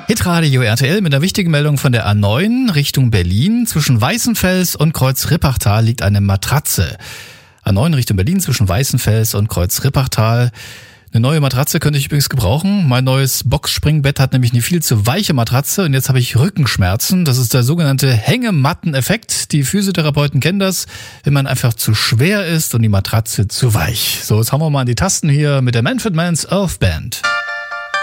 Hitradio RTL mit einer wichtigen Meldung von der A9 Richtung Berlin. Zwischen Weißenfels und Kreuz-Rippachtal liegt eine Matratze. A9 Richtung Berlin zwischen Weißenfels und Kreuz-Rippachtal. Eine neue Matratze könnte ich übrigens gebrauchen. Mein neues Boxspringbett hat nämlich eine viel zu weiche Matratze und jetzt habe ich Rückenschmerzen. Das ist der sogenannte Hängematten-Effekt. Die Physiotherapeuten kennen das, wenn man einfach zu schwer ist und die Matratze zu weich. So, jetzt hauen wir mal an die Tasten hier mit der Manfred Mann's Earth Band.